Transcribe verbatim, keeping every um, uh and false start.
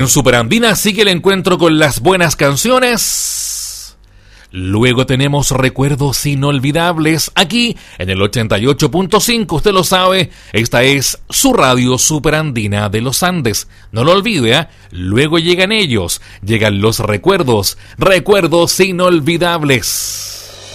En Superandina sigue el encuentro con las buenas canciones. Luego tenemos recuerdos inolvidables aquí en el ochenta y ocho punto cinco. Usted lo sabe, esta es su radio Superandina de los Andes. No lo olvide, ¿eh? Luego llegan ellos, llegan los recuerdos, recuerdos inolvidables.